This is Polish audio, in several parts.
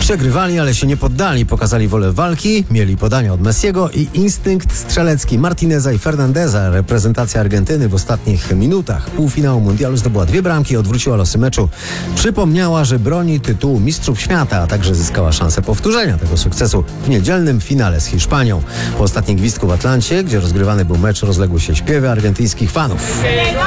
Przegrywali, ale się nie poddali. Pokazali wolę walki, mieli podania od Messiego i instynkt strzelecki Martineza i Fernandeza. Reprezentacja Argentyny w ostatnich minutach półfinału mundialu zdobyła 2 bramki, odwróciła losy meczu. Przypomniała, że broni tytułu mistrzów świata, a także zyskała szansę powtórzenia tego sukcesu w niedzielnym finale z Hiszpanią. Po ostatnim gwizdku w Atlancie, gdzie rozgrywany był mecz, rozległy się śpiewy argentyńskich fanów.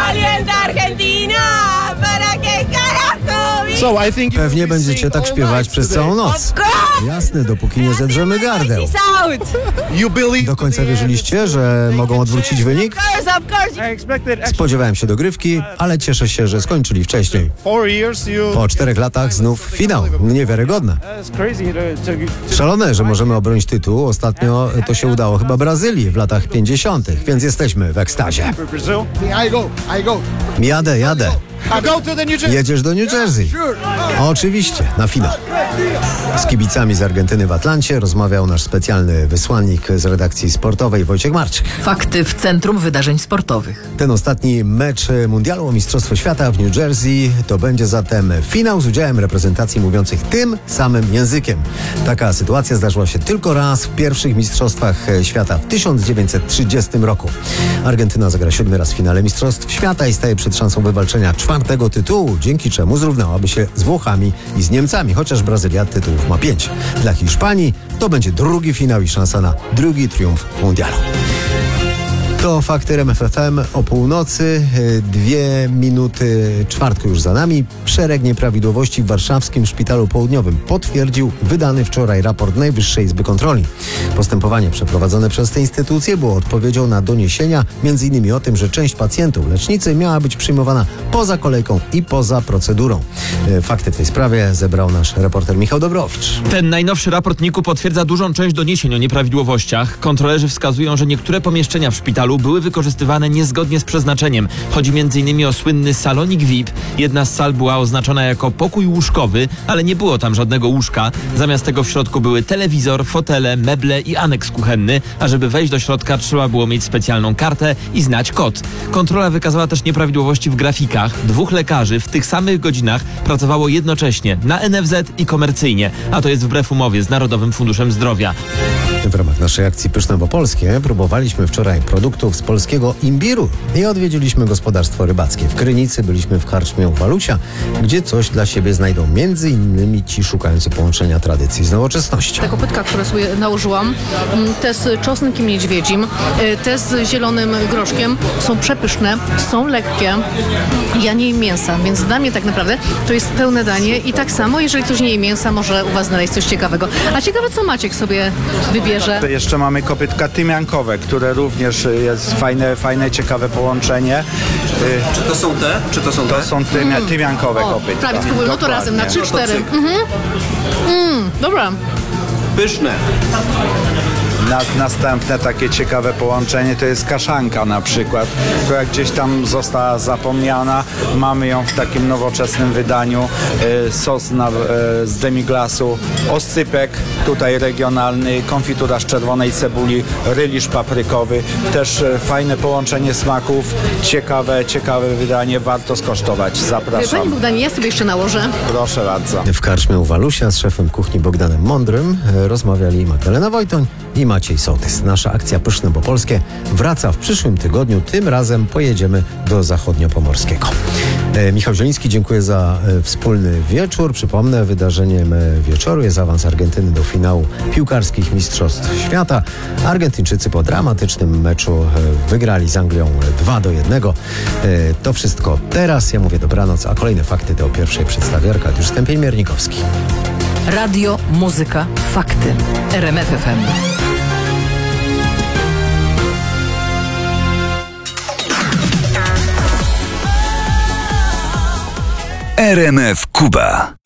Pewnie będziecie tak śpiewać przez całą noc. Jasne, dopóki nie zedrzemy gardeł. Do końca wierzyliście, że mogą odwrócić wynik? Spodziewałem się dogrywki, ale cieszę się, że skończyli wcześniej. Po 4 latach znów finał. Niewiarygodne. Szalone, że możemy obronić tytuł. Ostatnio to się udało chyba Brazylii w latach 50., więc jesteśmy w ekstazie. Jadę. Jedziesz do New Jersey? Oczywiście, na finał. Z kibicami z Argentyny w Atlancie rozmawiał nasz specjalny wysłannik z redakcji sportowej Wojciech Marczyk. Fakty w centrum wydarzeń sportowych. Ten ostatni mecz mundialu o Mistrzostwo Świata w New Jersey to będzie zatem finał z udziałem reprezentacji mówiących tym samym językiem. Taka sytuacja zdarzyła się tylko raz w pierwszych Mistrzostwach Świata w 1930 roku. Argentyna zagra 7. raz w finale Mistrzostw Świata i staje przed szansą wywalczenia 4. tytułu, dzięki czemu zrównałaby się z Włochami i z Niemcami, chociaż Brazylia tytułów ma 5. Dla Hiszpanii to będzie drugi finał i szansa na drugi triumf mundialu. To fakty RMF FM o północy, 2 minuty czwartku już za nami. Szereg nieprawidłowości w warszawskim Szpitalu Południowym potwierdził wydany wczoraj raport Najwyższej Izby Kontroli. Postępowanie przeprowadzone przez tę instytucję było odpowiedzią na doniesienia m.in. o tym, że część pacjentów lecznicy miała być przyjmowana poza kolejką i poza procedurą. Fakty w tej sprawie zebrał nasz reporter Michał Dobrowicz. Ten najnowszy raport NIK-u potwierdza dużą część doniesień o nieprawidłowościach. Kontrolerzy wskazują, że niektóre pomieszczenia w szpitalu były wykorzystywane niezgodnie z przeznaczeniem. Chodzi m.in. o słynny salonik VIP. Jedna z sal była oznaczona jako pokój łóżkowy, ale nie było tam żadnego łóżka. Zamiast tego w środku były telewizor, fotele, meble i aneks kuchenny, a żeby wejść do środka trzeba było mieć specjalną kartę i znać kod. Kontrola wykazała też nieprawidłowości w grafikach. 2 lekarzy w tych samych godzinach pracowało jednocześnie na NFZ i komercyjnie, a to jest wbrew umowie z Narodowym Funduszem Zdrowia. W ramach naszej akcji Pyszne Bo Polskie próbowaliśmy wczoraj produktów z polskiego imbiru i odwiedziliśmy gospodarstwo rybackie. W Krynicy byliśmy w karczmie u Walusia, gdzie coś dla siebie znajdą między innymi ci szukający połączenia tradycji z nowoczesnością. Ta kopytka, które sobie nałożyłam, te z czosnkiem niedźwiedzim, te z zielonym groszkiem są przepyszne, są lekkie. Ja nie jem mięsa, więc dla mnie tak naprawdę to jest pełne danie i tak samo, jeżeli ktoś nie je mięsa, może u was znaleźć coś ciekawego. A ciekawe, co Maciek sobie wybierze. Jeszcze mamy kopytka tymiankowe, które również jest fajne, ciekawe połączenie. Czy to są te? To są tymiankowe kopytka. Prawie spróbuję, no to razem na 3-4. Dobra. Pyszne. Następne takie ciekawe połączenie to jest kaszanka na przykład, która gdzieś tam została zapomniana. Mamy ją w takim nowoczesnym wydaniu. Sos z demiglasu, oscypek tutaj regionalny, konfitura z czerwonej cebuli, rylisz paprykowy. Też fajne połączenie smaków, ciekawe wydanie, warto skosztować. Zapraszam. Pani Bogdanie, ja sobie jeszcze nałożę. Proszę bardzo. W karczmie u Walusia z szefem kuchni Bogdanem Mądrym rozmawiali Magdalena Wojtoń i Maciej Sołtys. Nasza akcja Pyszne Bo Polskie wraca w przyszłym tygodniu. Tym razem pojedziemy do Zachodniopomorskiego. Michał Zieliński, dziękuję za wspólny wieczór. Przypomnę, wydarzeniem wieczoru jest awans Argentyny do finału piłkarskich Mistrzostw Świata. Argentyńczycy po dramatycznym meczu wygrali z Anglią 2-1. To wszystko teraz. Ja mówię dobranoc, a kolejne fakty to o 1:00 przedstawi Arkadiusz Stępień-Miernikowski. Radio, muzyka, fakty. RMF FM. RMF Kuba.